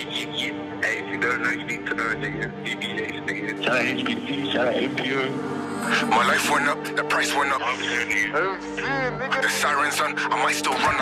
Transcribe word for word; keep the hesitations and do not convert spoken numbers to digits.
Hey, if you don't know, you need to know, nigga. B B H, nigga. Shout out H B C, shout out N P O. My life went up, the price went up. The sirens on, I might still run.